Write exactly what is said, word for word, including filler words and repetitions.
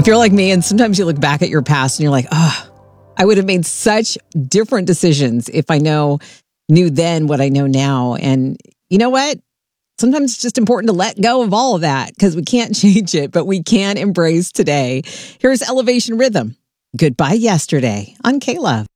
If you're like me and sometimes you look back at your past and you're like, oh, I would have made such different decisions if I know knew then what I know now. And you know what? Sometimes it's just important to let go of all of that because we can't change it, but we can embrace today. Here's Elevation Rhythm. Goodbye Yesterday on K-Love.